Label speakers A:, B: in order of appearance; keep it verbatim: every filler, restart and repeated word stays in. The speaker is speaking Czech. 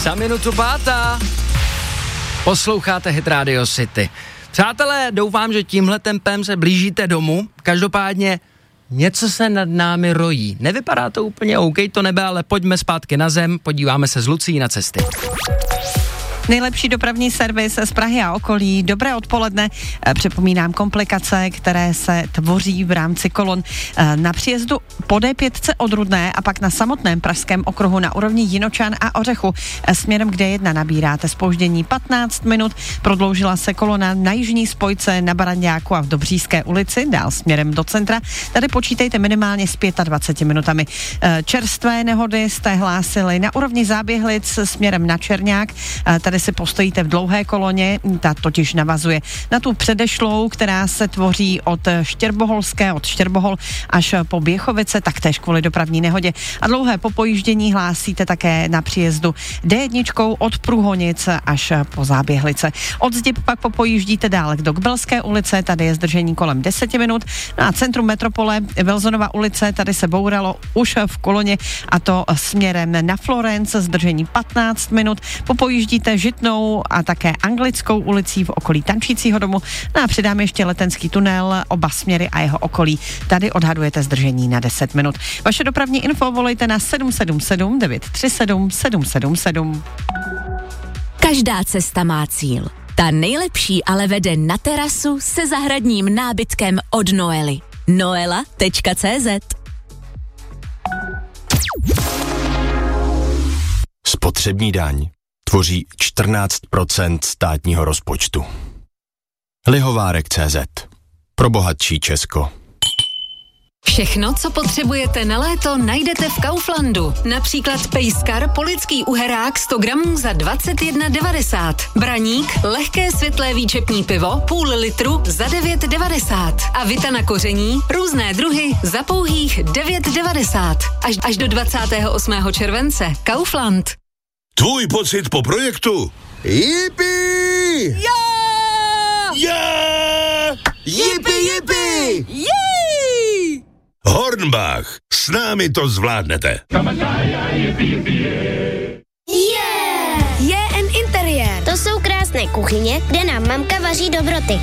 A: Za minutu pátá. Posloucháte Hit Radio City. Přátelé, doufám, že tímhle tempem se blížíte domů. Každopádně něco se nad námi rojí. Nevypadá to úplně OK, to nebe, ale pojďme zpátky na zem, podíváme se s Lucí na cesty.
B: Nejlepší dopravní servis z Prahy a okolí. Dobré odpoledne. Připomínám komplikace, které se tvoří v rámci kolon na příjezdu po D pět od Rudné a pak na samotném pražském okruhu na úrovni Jinočan a Ořechu. Směrem k D jedna nabíráte zpoždění patnáct minut. Prodloužila se kolona na jižní spojce na Baranďáku a v Dobříšské ulici, dál směrem do centra. Tady počítejte minimálně s dvaceti pěti minutami. Čerstvé nehody jste hlásili na úrovni Záběhlic směrem na Černák. Tady si postojíte v dlouhé koloně, ta totiž navazuje na tu předešlou, která se tvoří od Štěrboholské, od Štěrbohol až po Běchovice, taktéž kvůli dopravní nehodě. A dlouhé popojíždění hlásíte také na příjezdu D jedna od Průhonic až po Záběhlice. Od Zdib pak popojíždíte dál do Kbelské ulice, tady je zdržení kolem deseti minut. No a centrum metropole Vilzonova ulice, tady se bouralo už v koloně a to směrem na Florence, zdržení patnáct minut. Popojíždíte Žitnou a také Anglickou ulicí v okolí Tančícího domu. No a přidáme ještě Letenský tunel, oba směry a jeho okolí. Tady odhadujete zdržení na deset minut. Vaše dopravní info volejte na sedm sedm sedm devět tři sedm sedm sedm sedm.
C: Každá cesta má cíl. Ta nejlepší ale vede na terasu se zahradním nábytkem od Noely. noela tečka cé zet.
D: Spotřební daň tvoří čtrnáct procent státního rozpočtu. Lihovárek tečka cé zet. Pro bohatší Česko.
C: Všechno, co potřebujete na léto, najdete v Kauflandu. Například pejskar polický uherák sto gramů za dvacet jedna devadesát. Braník, lehké světlé výčepní pivo, půl litru za devět devadesát. A vita na koření, různé druhy za pouhých devět devadesát. Až, až do dvacátého osmého července. Kaufland.
E: Tvůj pocit po projektu?
F: Yippie!
E: Yeah! Yeah!
F: Yippie, yippie!
E: Yeah! Hornbach, s námi to zvládnete.
G: Yeah! Je en interiér. To jsou krásné kuchyně, kde nám mamka vaří dobroty.